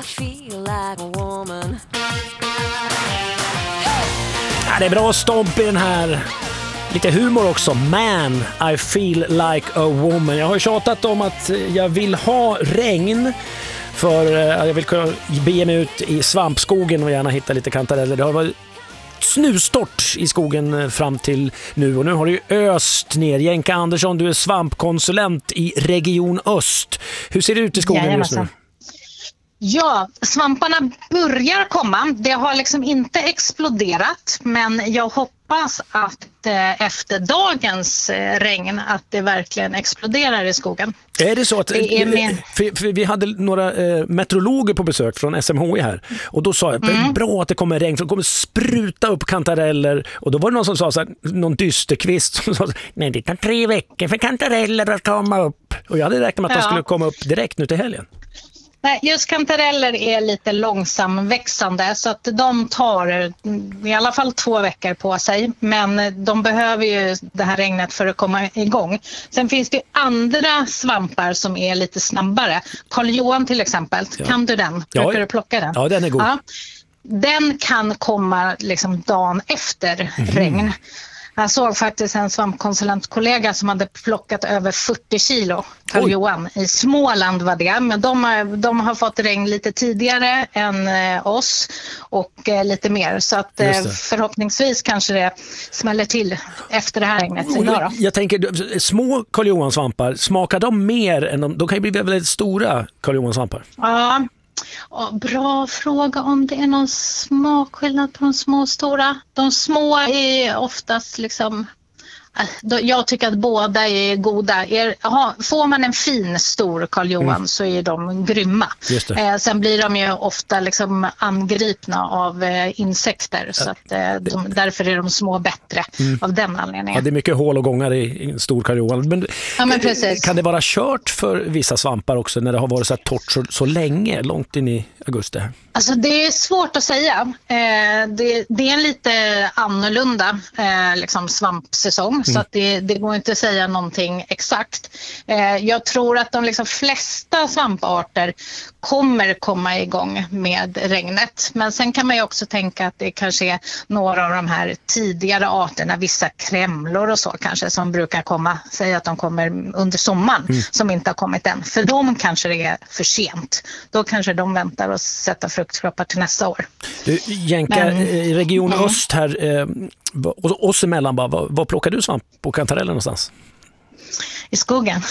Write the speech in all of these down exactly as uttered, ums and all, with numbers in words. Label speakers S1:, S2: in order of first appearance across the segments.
S1: I feel like a woman.
S2: Ja, det är bra stomp i den här. Lite humor också. Man, I feel like a woman. Jag har tjatat om att jag vill ha regn. För jag vill kunna bege mig ut i svampskogen och gärna hitta lite kantareller. Det har varit snustort i skogen fram till nu. Och nu har det ju öst ner. Jenka Andersson, du är svampkonsulent i Region Öst. Hur ser det ut i skogen just nu?
S3: Ja, svamparna börjar komma. Det har liksom inte exploderat, men jag hoppas att eh, efter dagens eh, regn att det verkligen exploderar i skogen.
S2: Är det så att
S3: det är med...
S2: för, för vi hade några eh, meteorologer på besök från S M H I här och då sa jag, det är bra att det kommer regn för det kommer spruta upp kantareller och då var det någon som sa så här, någon dysterkvist som sa nej det tar tre veckor för kantareller att komma upp och jag hade räknat med att ja. de skulle komma upp direkt nu till helgen.
S3: Nej, just kantareller är lite långsamväxande så att de tar i alla fall två veckor på sig. Men de behöver ju det här regnet för att komma igång. Sen finns det andra svampar som är lite snabbare. Karl Johan till exempel, ja. kan du den? Brukar
S2: ja.
S3: du plocka den?
S2: Ja, den är god. Ja.
S3: Den kan komma liksom dagen efter mm. regn. Jag såg faktiskt en svampkonsulentkollega som hade plockat över fyrtio kilo, Karl Johan, i Småland var det. Men de har, de har fått regn lite tidigare än eh, oss och eh, lite mer. Så att eh, förhoppningsvis kanske det smäller till efter det här regnet idag då.
S2: Jag, jag tänker, små Karl Johan svampar, smakar de mer än de, de kan ju bli väldigt stora Karl Johan svampar?
S3: Ja. Oh, bra fråga om det är någon smakskillnad på de små och stora. De små är oftast liksom... Jag tycker att båda är goda. Är, aha, får man en fin stor Karl Johan mm. så är de grymma. Eh, sen blir de ju ofta liksom angripna av eh, insekter. Ja. Så att, eh, de, därför är de små bättre mm. av den anledningen.
S2: Ja, det är mycket hål och gångar i en stor Karl Johan. Men,
S3: ja, men precis.
S2: Kan det vara kört för vissa svampar också när det har varit så här torrt så, så länge, långt in i augusti?
S3: Alltså det är svårt att säga. Eh, det, det är en lite annorlunda eh, liksom svampsäsong. Mm. Så att det, det går inte att säga någonting exakt. Eh, jag tror att de liksom flesta svamparter kommer komma igång med regnet. Men sen kan man ju också tänka att det kanske är några av de här tidigare arterna, vissa krämlor och så kanske, som brukar komma, säga att de kommer under sommaren mm. som inte har kommit än. För dem kanske det är för sent. Då kanske de väntar och sätta fruktkroppar till nästa år.
S2: Du, Jenka, Men, Region mm. Öst här, eh, oss emellan, bara, vad, vad plockar du svamp på kantareller någonstans?
S3: I skogen.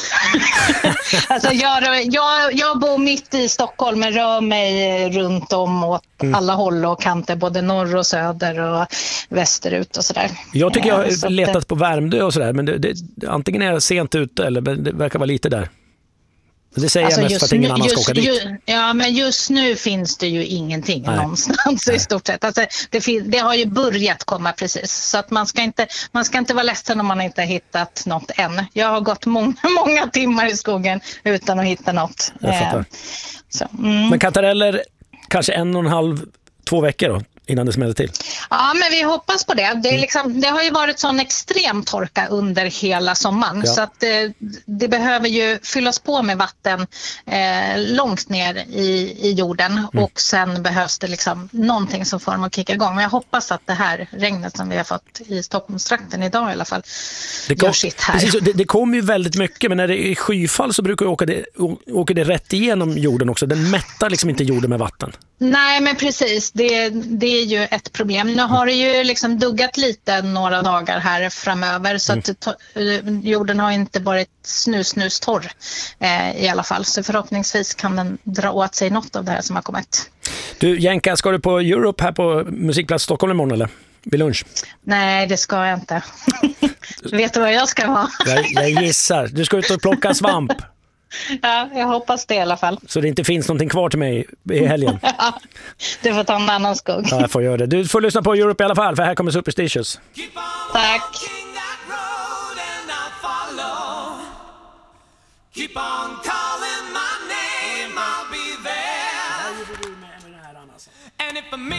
S3: alltså jag, jag, jag bor mitt i Stockholm men rör mig runt om åt mm. alla håll och kanter, både norr och söder och västerut och sådär.
S2: Jag tycker jag har letat på Värmdö och sådär, men det, det, antingen är jag sent ute eller det verkar vara lite där. Det säger alltså jag mest för att ingen nu, annan
S3: just,
S2: ska åka dit.
S3: Just, ja, men just nu finns det ju ingenting Nej. någonstans Nej. i stort sett. Alltså, det, det har ju börjat komma precis. Så att man ska inte, man ska inte vara ledsen om man inte har hittat något än. Jag har gått många, många timmar i skogen utan att hitta något.
S2: Jag fattar.
S3: Eh, så, mm.
S2: Men kantareller kanske en och en halv, två veckor då? Innan det smäller till.
S3: Ja, men vi hoppas på det. Det, är liksom, det har ju varit sån extrem torka under hela sommaren. Ja. Så att det, det behöver ju fyllas på med vatten eh, långt ner i, i jorden. Mm. Och sen behövs det liksom någonting som får dem att kicka igång. Men jag hoppas att det här regnet som vi har fått i Stockholmstrakten idag i alla fall det kom, gör sitt här.
S2: Precis, det, det kommer ju väldigt mycket, men när det är skyfall så brukar åka det, åka det rätt igenom jorden också. Den mättar liksom inte jorden med vatten.
S3: Nej, men precis. Det, det är ju ett problem. Nu har det ju liksom duggat lite några dagar här framöver så att to- jorden har inte varit snus-snus-torr eh, i alla fall. Så förhoppningsvis kan den dra åt sig något av det här som har kommit.
S2: Du, Jenka, ska du på Europe här på Musikplats Stockholm imorgon eller? Vid lunch?
S3: Nej, det ska jag inte. Vet du vad jag ska vara?
S2: jag, jag gissar. Du ska ut och plocka svamp.
S3: Ja, jag hoppas det i alla fall.
S2: Så det inte finns någonting kvar till mig i helgen.
S3: Ja, du får ta en annan skog.
S2: Ja, jag får göra det. Du får lyssna på Europe i alla fall, för här kommer Superstitious.
S3: Tack.
S1: Keep on calling my name, I'll be there. And if I